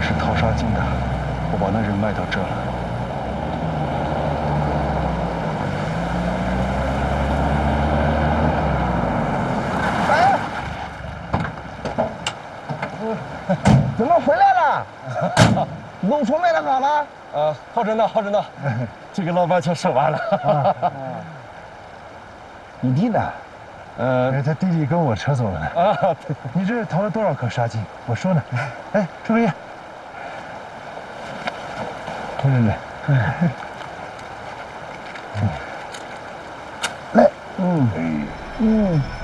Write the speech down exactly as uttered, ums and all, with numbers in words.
是淘沙金的，我把那人卖到这了。 哎，怎么回来了？弄出卖了俺了？ 呃，好着呢，好着呢，这个老板全收完了。 你弟呢？ 呃， 他弟弟跟我扯走了呢。 啊， 你这淘了多少颗沙金？我说呢。哎，朱飞燕，来来来， 来，嗯嗯。